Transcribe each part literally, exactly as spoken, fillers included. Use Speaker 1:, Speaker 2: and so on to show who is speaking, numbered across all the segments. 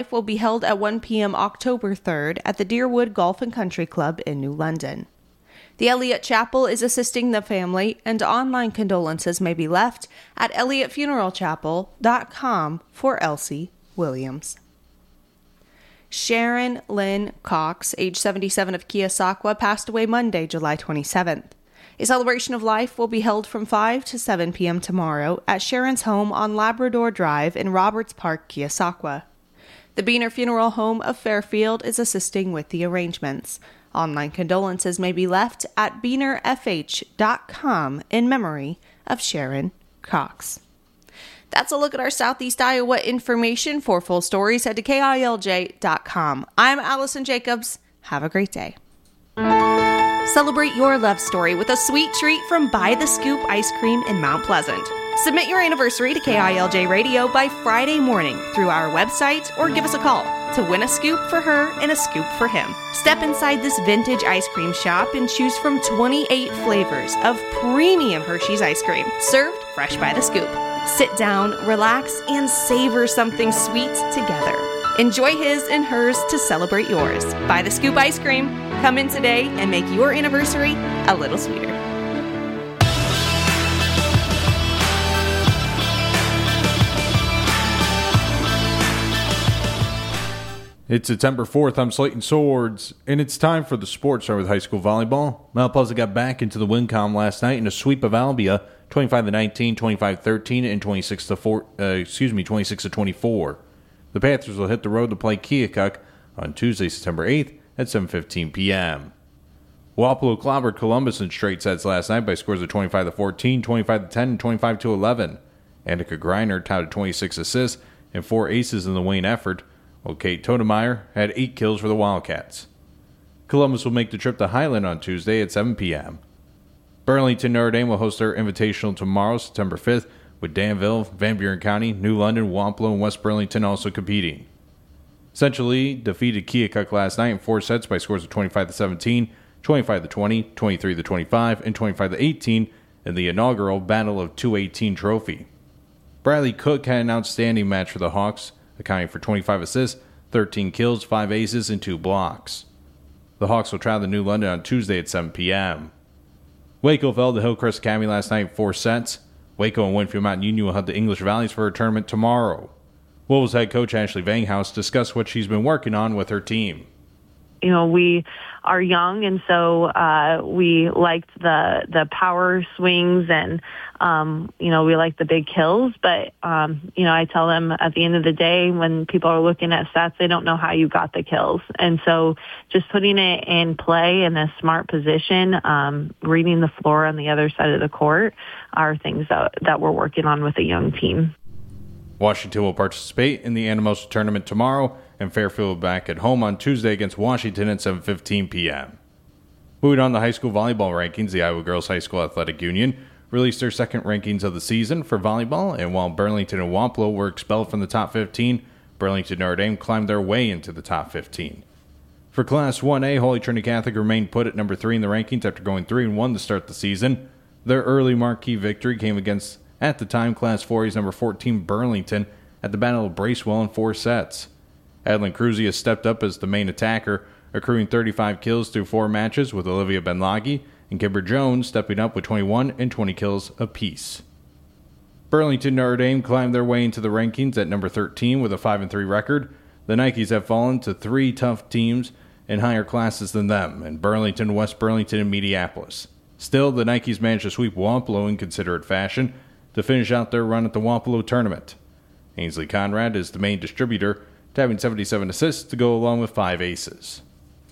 Speaker 1: will be held at one p.m. October third at the Deerwood Golf and Country Club in New London. The Elliott Chapel is assisting the family, and online condolences may be left at elliott funeral chapel dot com for Elsie Williams. Sharon Lynn Cox, age seventy-seven, of Keosauqua, passed away Monday, July twenty-seventh. A celebration of life will be held from five to seven p.m. tomorrow at Sharon's home on Labrador Drive in Roberts Park, Keosauqua. The Beener Funeral Home of Fairfield is assisting with the arrangements. Online condolences may be left at beener f h dot com in memory of Sharon Cox. That's a look at our Southeast Iowa information. For full stories, head to K I L J dot com. I'm Allison Jacobs. Have a great day. Celebrate your love story with a sweet treat from By the Scoop Ice Cream in Mount Pleasant. Submit your anniversary to K I L J Radio by Friday morning through our website or give us a call to win a scoop for her and a scoop for him. Step inside this vintage ice cream shop and choose from twenty-eight flavors of premium Hershey's ice cream, served fresh by the scoop. Sit down, relax, and savor something sweet together. Enjoy his and hers to celebrate yours. By the Scoop Ice Cream. Come in today and make your anniversary a little sweeter.
Speaker 2: It's September fourth. I'm Slayton Swords, and it's time for the sports. Start with high school volleyball. Mount Pleasant got back into the WinCom last night in a sweep of Albia, twenty-five to nineteen, twenty-five to thirteen, and twenty-six to four. Uh, excuse me, twenty-six to twenty-four. The Panthers will hit the road to play Keokuk on Tuesday, September eighth at seven fifteen p.m. Wapello clobbered Columbus in straight sets last night by scores of twenty-five to fourteen, twenty-five to ten, and twenty-five to eleven. Annika Greiner touted twenty-six assists and four aces in the Wayne effort, while Kate Totemeyer had eight kills for the Wildcats. Columbus will make the trip to Highland on Tuesday at seven p.m. Burlington Notre Dame will host their Invitational tomorrow, September fifth, with Danville, Van Buren County, New London, Wapello, and West Burlington also competing. Central Lee defeated Keokuk last night in four sets by scores of twenty-five to seventeen, twenty-five to twenty, twenty-three to twenty-five, and twenty-five to eighteen in the inaugural Battle of two eighteen trophy. Bradley Cook had an outstanding match for the Hawks, accounting for twenty-five assists, thirteen kills, five aces, and two blocks. The Hawks will travel to New London on Tuesday at seven p.m. Waco fell to Hillcrest Academy last night in four sets. Waco and Winfield Mountain Union will head to English Valleys for a tournament tomorrow. Wolves head coach Ashley Vanghouse discussed what she's been working on with her team.
Speaker 3: You know, we are young, and so uh, we liked the the power swings, and um, you know, we like the big kills. But um, you know, I tell them at the end of the day, when people are looking at stats, they don't know how you got the kills, and so just putting it in play in a smart position, um, reading the floor on the other side of the court, are things that that we're working on with a young team.
Speaker 2: Washington will participate in the Anamosa tournament tomorrow, and Fairfield will be back at home on Tuesday against Washington at seven fifteen p.m. Moving on to high school volleyball rankings, the Iowa Girls High School Athletic Union released their second rankings of the season for volleyball, and while Burlington and Wapello were expelled from the top fifteen, Burlington Notre Dame climbed their way into the top fifteen. For Class one A, Holy Trinity Catholic remained put at number three in the rankings after going three and one to start the season. Their early marquee victory came against, at the time, Class four A's number fourteen Burlington at the Battle of Bracewell in four sets. Adeline Cruzy has stepped up as the main attacker, accruing thirty-five kills through four matches, with Olivia Benlagi and Kimber Jones stepping up with twenty-one and twenty kills apiece. Burlington Notre Dame climbed their way into the rankings at number thirteen with a five and three record. The Nikes have fallen to three tough teams in higher classes than them, in Burlington, West Burlington, and Mediapolis. Still, the Nikes managed to sweep Wapello in considerate fashion to finish out their run at the Wapello tournament. Ainsley Conrad is the main distributor, having seventy-seven assists to go along with five aces.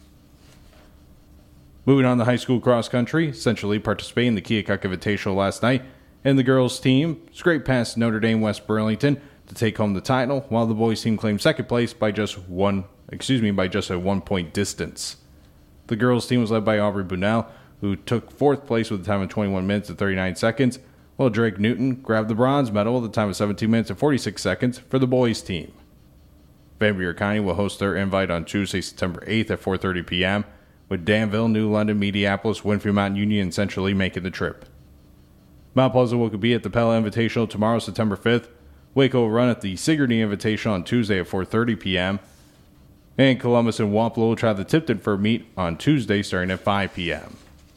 Speaker 2: Moving on to high school cross country, Central Lee participated in the Keokuk Invitational last night, and the girls team scraped past Notre Dame West Burlington to take home the title, while the boys team claimed second place by just one, excuse me, by just a one-point distance. The girls team was led by Aubrey Bunnell, who took fourth place with a time of twenty-one minutes and thirty-nine seconds, while Drake Newton grabbed the bronze medal with a time of seventeen minutes and forty-six seconds for the boys team. Van Buren County will host their invite on Tuesday, September eighth at four thirty p.m., with Danville, New London, Mediapolis, Winfield Mountain Union, and Central Lee making the trip. Mount Pleasant will be at the Pella Invitational tomorrow, September fifth, Waco will run at the Sigourney Invitational on Tuesday at four thirty p.m. And Columbus and Wapello will try the Tipton Fur Meet on Tuesday starting at five p.m.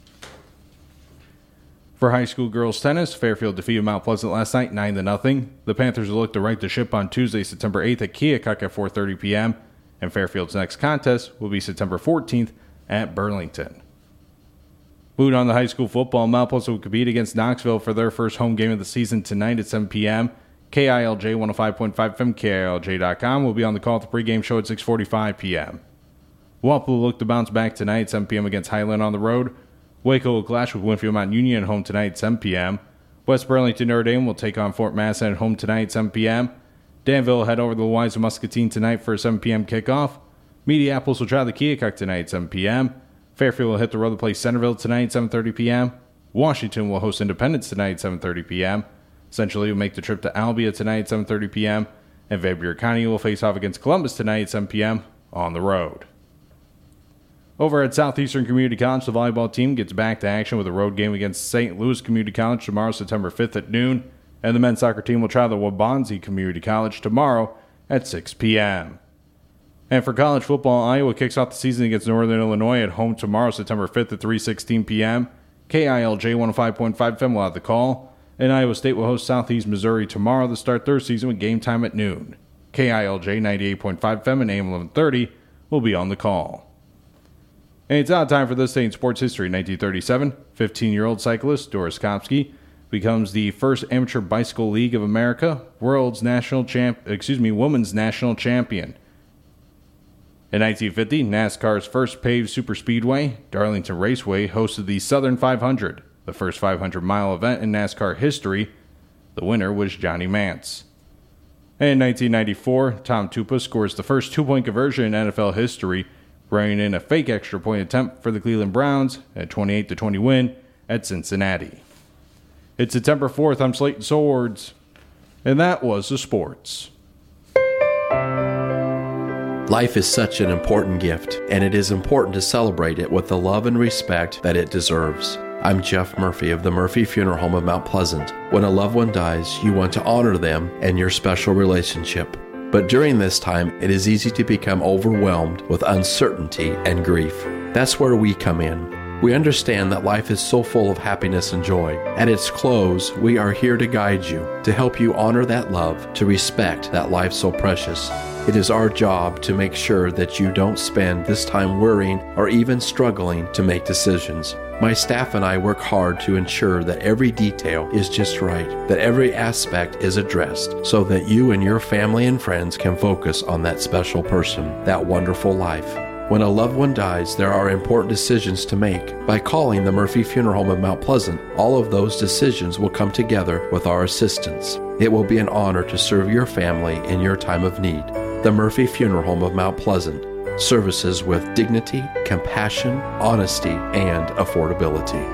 Speaker 2: For high school girls tennis, Fairfield defeated Mount Pleasant last night nine to nothing. The Panthers will look to right the ship on Tuesday, September eighth at Keokuk at four thirty p.m. And Fairfield's next contest will be September fourteenth at Burlington. Moving on to high school football, Mount Pleasant will compete against Knoxville for their first home game of the season tonight at seven p.m. K I L J one oh five point five F M, K I L J dot com will be on the call at the pregame show at six forty-five p.m. Wapello will look to bounce back tonight at seven p.m. against Highland on the road. Waco will clash with Winfield Mount Union at home tonight at seven p.m. West Burlington Notre Dame will take on Fort Masson at home tonight at seven p.m. Danville will head over to the Wise of Muscatine tonight for a seven p.m. kickoff. Mediapolis will try the Keokuk tonight at seven p.m. Fairfield will hit the road to play Centerville tonight at seven thirty p.m. Washington will host Independence tonight at seven thirty p.m. Centrally will make the trip to Albia tonight at seven thirty p.m. And Van Buren County will face off against Columbus tonight at seven p.m. on the road. Over at Southeastern Community College, the volleyball team gets back to action with a road game against Saint Louis Community College tomorrow, September fifth at noon. And the men's soccer team will try the Waubonsee Community College tomorrow at six p.m. And for college football, Iowa kicks off the season against Northern Illinois at home tomorrow, September fifth at three sixteen p.m. K I L J one oh five point five F M will have the call. And Iowa State will host Southeast Missouri tomorrow to start their season with game time at noon. K I L J ninety-eight point five F M and A M eleven thirty will be on the call. And it's out time for this day in sports history. nineteen thirty-seven, fifteen-year-old cyclist Doris Kopsky becomes the first Amateur Bicycle League of America world's national champ, excuse me, women's national champion. In nineteen fifty, NASCAR's first paved superspeedway, Darlington Raceway, hosted the Southern five hundred, the first five hundred mile event in NASCAR history. The winner was Johnny Mance. In nineteen ninety-four, Tom Tupa scores the first two-point conversion in N F L history, bringing in a fake extra point attempt for the Cleveland Browns at twenty-eight to twenty win at Cincinnati. It's September fourth. I'm Slayton Swords, and that was the sports.
Speaker 4: Life is such an important gift, and it is important to celebrate it with the love and respect that it deserves. I'm Jeff Murphy of the Murphy Funeral Home of Mount Pleasant. When a loved one dies, you want to honor them and your special relationship. But during this time, it is easy to become overwhelmed with uncertainty and grief. That's where we come in. We understand that life is so full of happiness and joy. At its close, we are here to guide you, to help you honor that love, to respect that life so precious. It is our job to make sure that you don't spend this time worrying or even struggling to make decisions. My staff and I work hard to ensure that every detail is just right, that every aspect is addressed, so that you and your family and friends can focus on that special person, that wonderful life. When a loved one dies, there are important decisions to make. By calling the Murphy Funeral Home of Mount Pleasant, all of those decisions will come together with our assistance. It will be an honor to serve your family in your time of need. The Murphy Funeral Home of Mount Pleasant. Services with dignity, compassion, honesty, and affordability.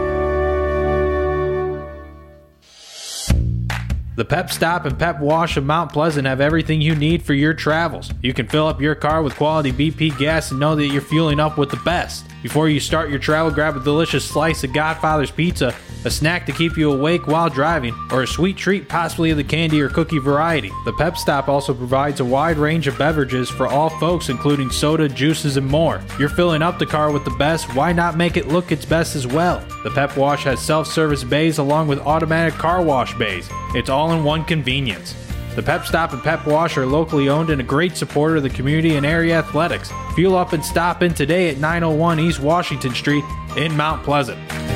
Speaker 5: The Pep Stop and Pep Wash of Mount Pleasant have everything you need for your travels. You can fill up your car with quality B P gas and know that you're fueling up with the best. Before you start your travel, grab a delicious slice of Godfather's Pizza, a snack to keep you awake while driving, or a sweet treat possibly of the candy or cookie variety. The Pep Stop also provides a wide range of beverages for all folks, including soda, juices, and more. You're filling up the car with the best, why not make it look its best as well? The Pep Wash has self-service bays along with automatic car wash bays. It's all in one convenience. The Pep Stop and Pep Wash are locally owned and a great supporter of the community and area athletics. Fuel up and stop in today at nine oh one East Washington Street in Mount Pleasant.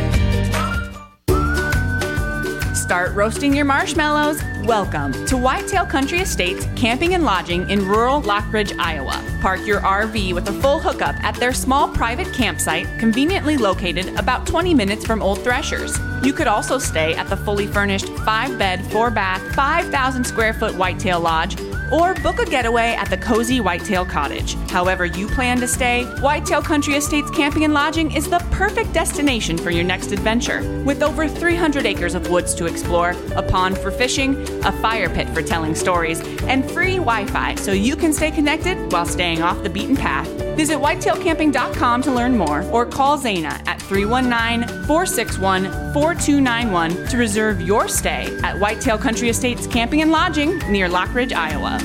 Speaker 6: Start roasting your marshmallows. Welcome to Whitetail Country Estates Camping and Lodging in rural Lockridge, Iowa. Park your R V with a full hookup at their small private campsite, conveniently located about twenty minutes from Old Threshers. You could also stay at the fully furnished five-bed, four-bath, five thousand square foot Whitetail Lodge, or book a getaway at the cozy Whitetail Cottage. However you plan to stay, Whitetail Country Estates Camping and Lodging is the perfect destination for your next adventure. With over three hundred acres of woods to explore, a pond for fishing, a fire pit for telling stories, and free Wi-Fi so you can stay connected while staying off the beaten path. Visit whitetail camping dot com to learn more or call Zana at three one nine, four six one, four two nine one to reserve your stay at Whitetail Country Estates Camping and Lodging near Lockridge, Iowa.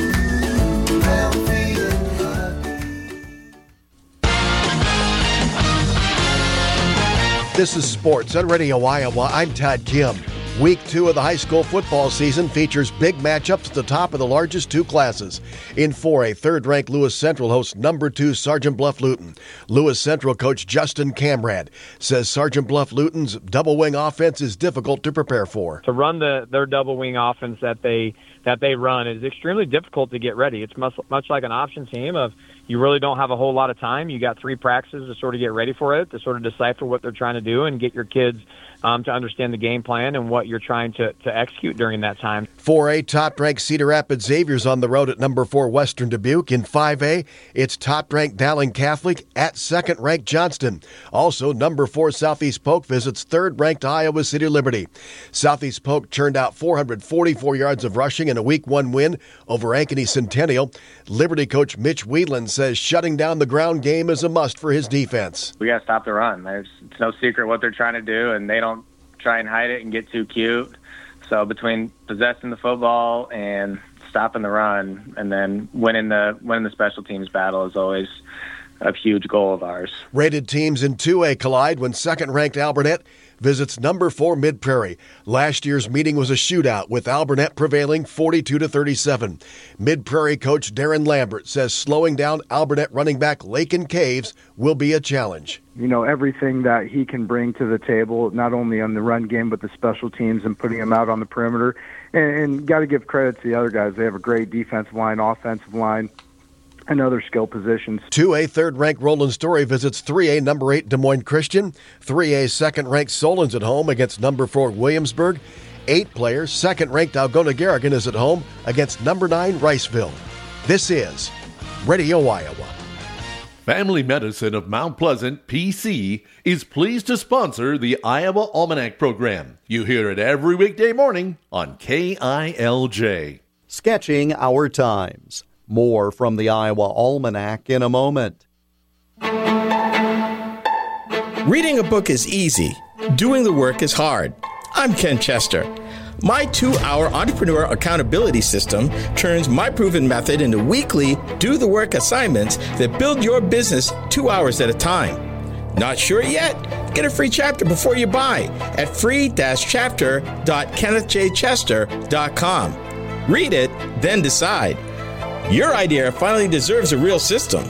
Speaker 7: This is Sports on Radio Iowa. I'm Todd Kim. Week two of the high school football season features big matchups at the top of the largest two classes. In four A, third-ranked Lewis Central hosts number two Sergeant Bluff-Luton. Lewis Central coach Justin Camrad says Sergeant Bluff-Luton's double-wing offense is difficult to prepare for.
Speaker 8: To run the their double-wing offense that they that they run is extremely difficult to get ready. It's much, much like an option team of you really don't have a whole lot of time. You got three practices to sort of get ready for it, to sort of decipher what they're trying to do and get your kids um, to understand the game plan and what you're trying to, to execute during that time.
Speaker 7: four A, top-ranked Cedar Rapids Xavier's on the road at number four Western Dubuque. In five A, it's top-ranked Dowling Catholic at second-ranked Johnston. Also, number four Southeast Polk visits third-ranked Iowa City Liberty. Southeast Polk churned out four hundred forty-four yards of rushing in a week one win over Ankeny Centennial. Liberty coach Mitch Whelan says shutting down the ground game is a must for his defense.
Speaker 9: We got to stop the run. There's it's no secret what they're trying to do, and they don't try and hide it and get too cute. So between possessing the football and stopping the run, and then winning the winning the special teams battle is always a huge goal of ours.
Speaker 7: Rated teams in two A collide when second-ranked Albernet visits number four Mid Prairie. Last year's meeting was a shootout with Albernet prevailing forty-two to thirty-seven. Mid Prairie coach Darren Lambert says slowing down Albernet running back Lakin Caves will be a challenge.
Speaker 10: You know, everything that he can bring to the table, not only on the run game, but the special teams and putting him out on the perimeter. And, and got to give credit to the other guys. They have a great defensive line, offensive line, and other skill positions.
Speaker 7: two A, third-ranked Roland Story visits three A, number eight Des Moines Christian. three A, second-ranked Solon's at home against number four Williamsburg. Eight players, second-ranked Algona Garrigan is at home against number nine Riceville. This is Radio Iowa.
Speaker 11: Family Medicine of Mount Pleasant, P C, is pleased to sponsor the Iowa Almanac program. You hear it every weekday morning on K I L J.
Speaker 12: Sketching Our Times. More from the Iowa Almanac in a moment.
Speaker 13: Reading a book is easy. Doing the work is hard. I'm Ken Chester. My two-hour entrepreneur accountability system turns my proven method into weekly do-the-work assignments that build your business two hours at a time. Not sure yet? Get a free chapter before you buy at free dash chapter dot kenneth j chester dot com. Read it, then decide. Your idea finally deserves a real system.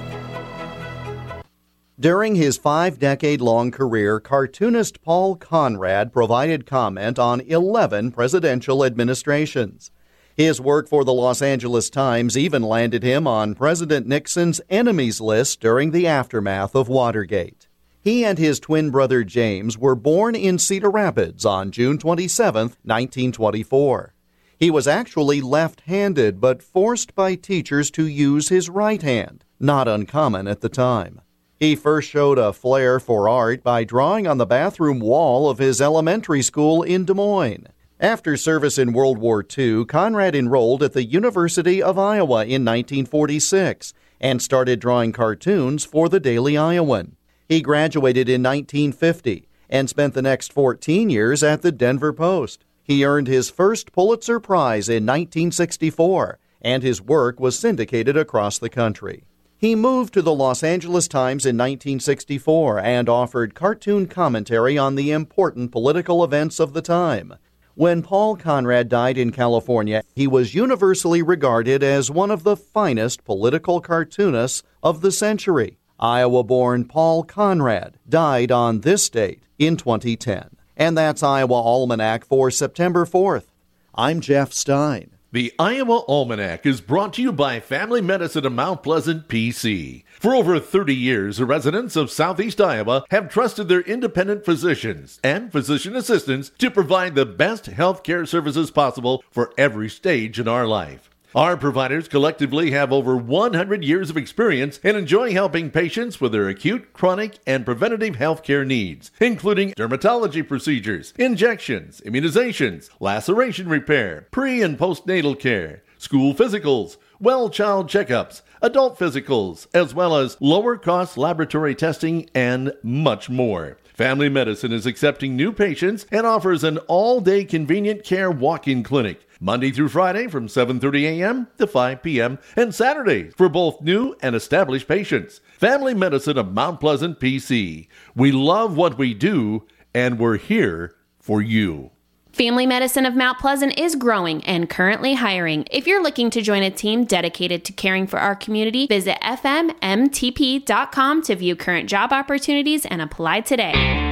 Speaker 12: During his five-decade-long career, cartoonist Paul Conrad provided comment on eleven presidential administrations. His work for the Los Angeles Times even landed him on President Nixon's enemies list during the aftermath of Watergate. He and his twin brother James were born in Cedar Rapids on June twenty-seventh, nineteen twenty-four. He was actually left-handed, but forced by teachers to use his right hand, not uncommon at the time. He first showed a flair for art by drawing on the bathroom wall of his elementary school in Des Moines. After service in World War Two, Conrad enrolled at the University of Iowa in nineteen forty-six and started drawing cartoons for the Daily Iowan. He graduated in nineteen fifty and spent the next fourteen years at the Denver Post. He earned his first Pulitzer Prize in nineteen sixty-four, and his work was syndicated across the country. He moved to the Los Angeles Times in nineteen sixty-four and offered cartoon commentary on the important political events of the time. When Paul Conrad died in California, he was universally regarded as one of the finest political cartoonists of the century. Iowa-born Paul Conrad died on this date in twenty ten. And that's Iowa Almanac for September fourth. I'm Jeff Stein.
Speaker 11: The Iowa Almanac is brought to you by Family Medicine of Mount Pleasant, P C. For over thirty years, the residents of Southeast Iowa have trusted their independent physicians and physician assistants to provide the best health care services possible for every stage in our life. Our providers collectively have over one hundred years of experience and enjoy helping patients with their acute, chronic, and preventative healthcare needs, including dermatology procedures, injections, immunizations, laceration repair, pre- and postnatal care, school physicals, well child checkups, adult physicals, as well as lower-cost laboratory testing, and much more. Family Medicine is accepting new patients and offers an all-day convenient care walk-in clinic, Monday through Friday from seven thirty a.m. to five p.m. and Saturdays for both new and established patients. Family Medicine of Mount Pleasant, P C. We love what we do, and we're here for you.
Speaker 14: Family Medicine of Mount Pleasant is growing and currently hiring. If you're looking to join a team dedicated to caring for our community, visit f m m t p dot com to view current job opportunities and apply today.